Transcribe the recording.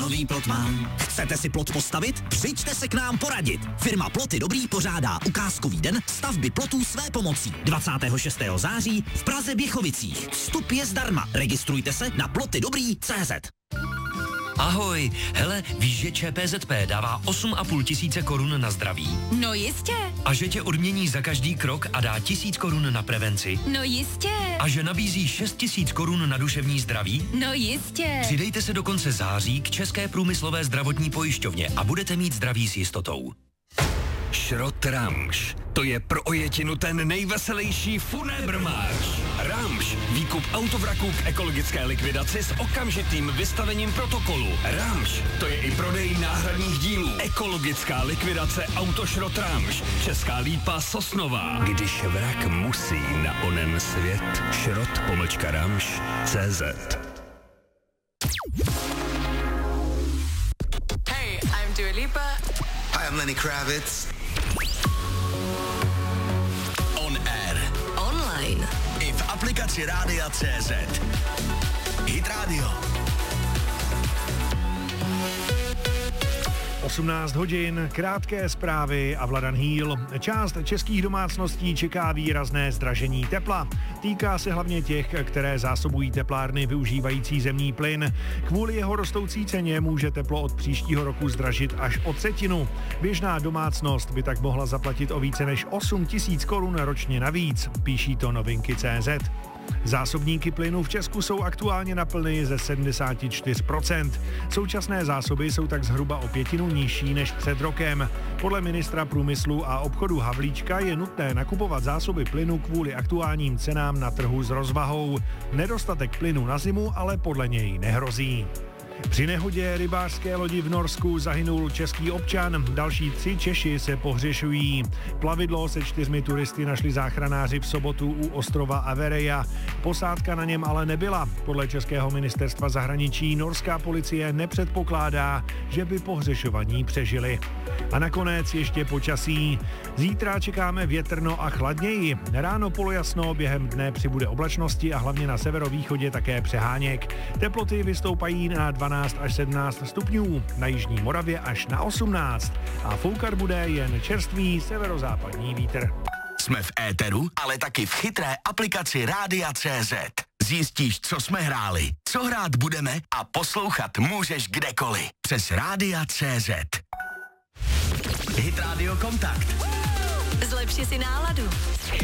nový plot mám. Chcete si plot postavit? Přijďte se k nám poradit. Firma Ploty Dobrý pořádá ukázkový den stavby plotů své pomocí 26. září v Praze Běchovicích. Vstup je zdarma. Registrujte se na plotydobrý.cz. Ahoj, hele, víš, že ČPZP dává 8,5 tisíce korun na zdraví? No jistě. A že tě odmění za každý krok a dá 1000 korun na prevenci? No jistě. A že nabízí 6 000 korun na duševní zdraví? No jistě. Přidejte se do konce září k České průmyslové zdravotní pojišťovně a budete mít zdraví s jistotou. Šrot Ramš. To je pro ojetinu ten nejveselější funébrmáč. Ramš. Výkup autovraků k ekologické likvidaci s okamžitým vystavením protokolu. Ramš. To je i prodej náhradních dílů. Ekologická likvidace Autošrot Ramš. Česká Lípa Sosnová. Když vrak musí na onen svět. Šrot-Ramš.cz. Hey, I'm Dua Lipa. Hi, I'm Lenny Kravitz. On air. Online. I v aplikaci Rádia CZ. Hit Radio. 18 hodin, krátké zprávy a Vladan Hýl. Část českých domácností čeká výrazné zdražení tepla. Týká se hlavně těch, které zásobují teplárny využívající zemní plyn. Kvůli jeho rostoucí ceně může teplo od příštího roku zdražit až o třetinu. Běžná domácnost by tak mohla zaplatit o více než 8 000 korun ročně navíc, píší to Novinky.cz. Zásobníky plynu v Česku jsou aktuálně na plny ze 74%. Současné zásoby jsou tak zhruba o pětinu nižší než před rokem. Podle ministra průmyslu a obchodu Havlíčka je nutné nakupovat zásoby plynu kvůli aktuálním cenám na trhu s rozvahou. Nedostatek plynu na zimu ale podle něj nehrozí. Při nehodě rybářské lodi v Norsku zahynul český občan, další 3 Češi se pohřešují. Plavidlo se 4 turisty našli záchranáři v sobotu u ostrova Avereja. Posádka na něm ale nebyla. Podle českého ministerstva zahraničí norská policie nepředpokládá, že by pohřešovaní přežili. A nakonec ještě počasí. Zítra čekáme větrno a chladněji. Ráno polojasno, během dne přibude oblačnosti a hlavně na severovýchodě také přeháněk. Teploty vystoupají na 12 až 17 stupňů, na jižní Moravě až na 18 a foukat bude jen čerstvý severozápadní vítr. Jsme v éteru, ale taky v chytré aplikaci Rádia CZ. Zjistíš, co jsme hráli, co hrát budeme a poslouchat můžeš kdekoliv. Přes Rádia CZ. Hit Radio Kontakt. Zlepši si náladu.